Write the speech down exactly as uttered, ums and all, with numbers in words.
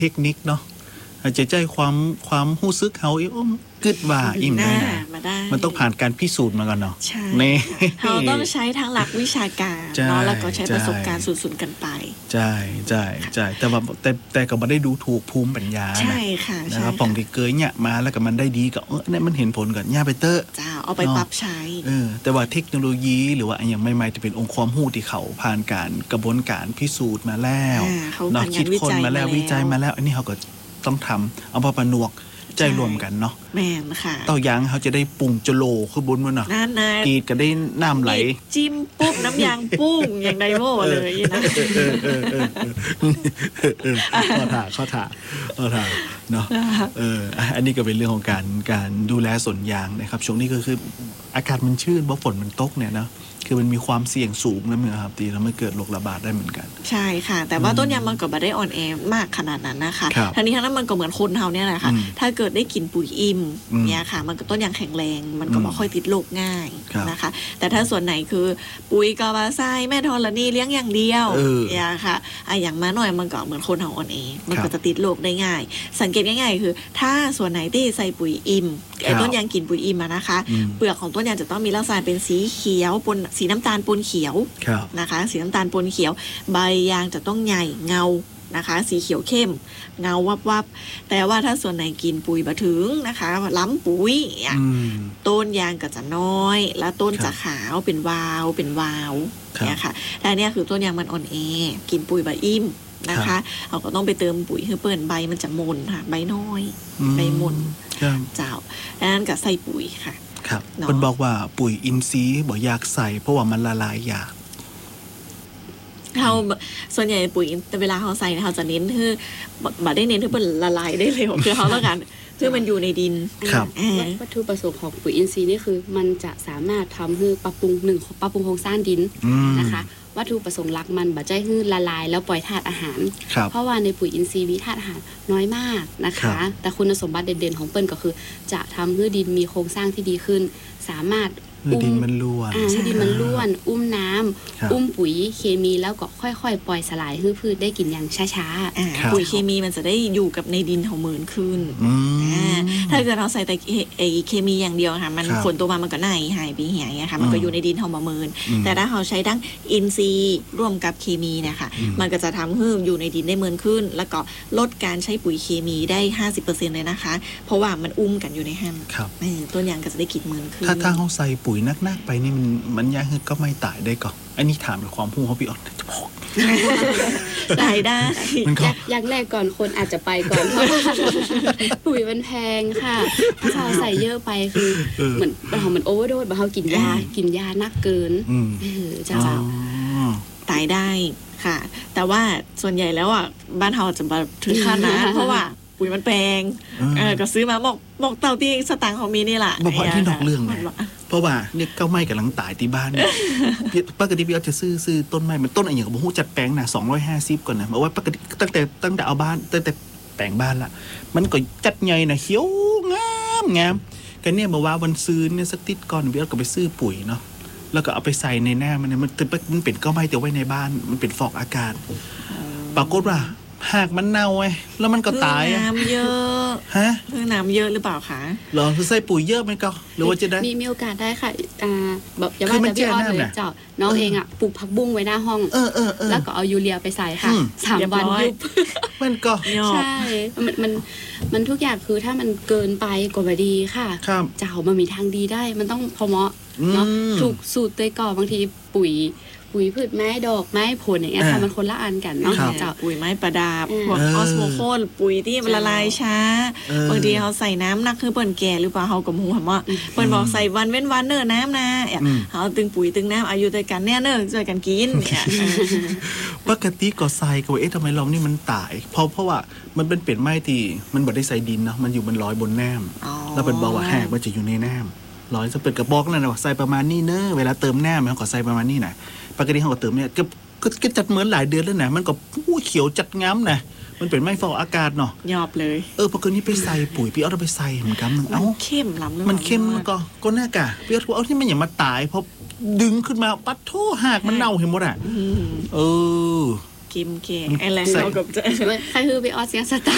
เทคนิคเนาะอาจจะใจความความรู้สึกเขาเอ้มกึดว่าอิ่มได้นะมันต้องผ่านการพิสูจน์มาก่อนเนาะใช่เราต้องใช้ทั้งหลักวิชาการเนาะแล้วก็ใช้ประสบการณ์สูนๆกันไปใช่ใช่ใช่แต่ว่าแต่แต่ก็ไม่ได้ดูถูกภูมิปัญญาใช่ค่ะนะครับป่องที่เกยเนี่ยมาแล้วก็มันได้ดีก็เออเนี่ยมันเห็นผลกันเนี่ยไปเตอร์จ้าเอาไปปรับใช้เออแต่ว่าเทคโนโลยีหรือว่าอย่างใหม่ๆจะเป็นองค์ความรู้ที่เขาผ่านการกระบวนการพิสูจน์มาแล้วเนาะคิดคนมาแล้ววิจัยมาแล้วอันนี้เขาก็ต้องทำเอามาประนวกใจรวมกันเนาะแม่นค่ะต่อยางเขาจะได้ปรุงจโลคือบนมันเนาะกีดก็ได้น้ำไหลจิ้มปุ๊บน้ำยางปุ้งอย่างไดโม่เลยนะข้อถ่าข้อถ่าข้อถ่าเนาะเอออันนี้ก็เป็นเรื่องของการการดูแลสวนยางนะครับช่วงนี้ก็คืออากาศมันชื้นเพราะฝนมันตกเนี่ยนะคือมันมีความเสี่ยงสูงนะเมื่อครับตีทำให้เกิดโรคระบาดได้เหมือนกันใช่ค่ะแต่ว่าต้นยางมันก็ไม่ได้อ่อนแอมากขนาดนั้นนะคะทั้งนี้ทั้งนั้นมันก็เหมือนคนเฮาเนี่ยแหละค่ะถ้าเกิดได้กินปุ๋ยอิ่มเนี่ยค่ะมันก็ต้นยางแข็งแรงมันก็ไม่ค่อยติดโรคง่ายนะคะแต่ถ้าส่วนไหนคือปุ๋ยกาวาไซแม่ธรณีเลี้ยงอย่างเดียวเนี่ยค่ะอ่ะอย่างมาหน่อยมันก็เหมือนคนเฮาอ่อนแอมันก็จะติดโรคได้ง่ายสังเกตง่ายๆคือถ้าส่วนไหนที่ใส่ปุ๋ยอิ่มไอ้ต้นยางกินปุ๋ยอิ่มนะคะเปลือกของต้นยางจะต้องมีลักษณะเป็นสีเขียวปนสีน้ำตาลปนเขียวนะคะสีน้ำตาลปนเขียวใบยางจะต้องใหญ่เงานะคะสีเขียวเข้มเงาวับวับแต่ว่าถ้าส่วนไหนกินปุ๋ยบะถึงนะคะล้ำปุ๋ยต้นยางก็จะน้อยแล้วต้นจะขาวเป็นวาวเป็นวาวเนี่ยค่ะแต่เนี่ยคือต้นยางมันอ่อนแอกินปุ๋ยบะอิ่มนะคะเราก็ต้องไปเติมปุ๋ยเพื่อเปิดใบมันจะมนค่ะใบน้อยใบมนเจ้าดังนั้นก็ใส่ปุ๋ยค่ะครับมันบอกว่าปุ๋ยอินทรีย์บอกอยากใส่เพราะว่ามันละลายยากเราส่วนใหญ่ปุ๋ยแต่เวลาเขาใส่เขาจะเน้นคือบ่ได้เน้นที่มันละลายได้เร็วคือเขาต้องการคือมันอยู่ในดินวัตถุประสงค์ของปุ๋ยอินทรีย์นี่คือมันจะสามารถทำให้ปรับปรุงหนึ่งปรับปรุงโครงสร้างดินนะคะวัตถุประสงค์หลักมันบ่ใจให้ละลายแล้วปล่อยธาตุอาหารเพราะว่าในปุ๋ยอินทรีย์มีธาตุอาหารน้อยมากนะคะแต่คุณสมบัติเด่นๆของเปิ้ลก็คือจะทำให้ดินมีโครงสร้างที่ดีขึ้นสามารถดินมันล้วนใช่ดินมันล้วนอุ้มน้ำอุ้มปุ๋ยเคมีแล้วก็ค่อยๆปล่อยสลายให้พืชได้กินอย่างช้าๆปุ๋ยเคมีมันจะได้อยู่กับในดินของเหมือนขึ้นถ้าเกิดเราใส่แต่เคมีอย่างเดียวค่ะมันฝนตัวมามันก็หายหายไปหายค่ะมันก็อยู่ในดินของเหมือนแต่ถ้าเราใช้ทั้งอินทรีย์ร่วมกับเคมีเนี่ยค่ะมันก็จะทำให้อยู่ในดินได้เหมือนขึ้นแล้วก็ลดการใช้ปุ๋ยเคมีได้ ห้าสิบเปอร์เซ็นต์ เลยนะคะเพราะว่ามันอุ้มกันอยู่ในแฮมต้นยางก็จะได้กินเหมือนขึ้นถ้าถ้าเขาใส่ปุ๋ยนักๆไปนี่มันมันยังก็ไม่ตายได้ก่อนอันนี้ถามด้วยความพูดเขาพี่ออดจะบอกตายได้อย่างแรกก่อนคนอาจจะไปก่อนเพราะปุ๋ยมันแพงค่ะถ้าเราใส่เยอะไปคือเหมือนเราเหมือนโอเวอร์โดสเรากินยากินยานักเกินจะตายได้ค่ะแต่ว่าส่วนใหญ่แล้วอ่ะบ้านเราจะแบบถึงขั้นนะเพราะว่าปุ๋ยมันแพงเออก็ซื้อมาบอกบอกเต่าที่สตางค์ของมีนี่แหละบอกว่าที่นอกเรื่องเลยเพราะว่าเนี่ยเก้าไม้กำลังตายที่บ้านปกติพี่เอาจะซื้อซื้อต้นไม้มันต้นอะไรอย่างกับหูจัดแปลงนะสองร้อยห้าสิบก่อนนะบอกว่าปกติตั้งแต่ตั้งแต่เอาบ้านตั้งแต่แปลงบ้านละมันก็จัดใหญ่นะเขียวงามงามกันเนี่ยบอกว่าวันซื้อเนี่ยสักติดก่อนพี่เอาก็ไปซื้อปุ๋ยเนาะแล้วก็เอาไปใส่ในหน้ามันเนี่ยมันมันเป็นเก้าไม้แต่ไว้ในบ้านมันเป็นฟอกอากาศปรากฏว่าหากมันเน่าไงแล้วมันก็ตายน้ำเยอะฮะเพิ่งน้ำเยอะหรือเปล่าคะหรอคือใส่ปุ๋ยเยอะไหมก็หรือว่าจะได้มีมีโอกาสได้ค่ะอ่าแบบอย่าว่าแต่พี่ออสเลยเจ้าน้องเองอ่ะปลูกผักบุ้งไว้หน้าห้องเออเออแล้วก็เอายูเรียไปใส่ค่ะสามวันยุบมันก็ใช่มันมันมันทุกอย่างคือถ้ามันเกินไปก็ไม่ดีค่ะเจ้ามันมีทางดีได้มันต้องพอเหมาะเนาะถูกสูตรตัวก่อบางทีปุ๋ยปุ๋ยพืชไม้ดอกไม้ผลอย่างเงี้ยค่ะมันคนละอันกันเนาะเจ้าปุ๋ยไม้ประดับพวกออสโมโคนปุ๋ยที่มันละลายช้าบางทีเขาใส่น้ำนักคือเปิ่นแก่หรือเปล่าเขากับหูว่าเปิ่นบอกใส่วันเว้นวันเนอน้ำนะเขาตึงปุ๋ยตึงน้ำอายุด้วยกันแน่เนอช่วยกันกินเนี่ยปกติก็ใส่ก็เอ๊ะทำไมเรานี่มันตายเพราะเพราะว่ามันเป็นเปลี่ยนไม้ที่มันบ่ได้ใส่ดินเนาะมันอยู่บนลอยบนแหนมแล้วเป็นบอกว่าแหกมันจะอยู่ในแหนมลอยจะเป็นกระบอกนั่นนะใส่ประมาณนี้เนอะเวลาเติมแหนมเขาก็ใส่ประมาณนี้นะปกติเขาก็เติมเนี่ยก็ก็จัดเหมือนหลายเดือนแล้วนะมันก็ผู้เขียวจัดงามนะมันเป็นไม้ฟอกอากาศเนาะยอบเลยเออพอคืนนี้ไปใส่ปุ๋ยพี่เอาไปใส่เหมือนกันเอ้าเข้มล้ำมันเข้มก็ก็น่ากะพี่เอาเอาที่มันอย่างมาตายพอดึงขึ้นมาปัดโถหากมันเน่าเห็นหมดอ่ะเออกิมเกอะไรเรากับใครคือพี่ออสเสียงสตา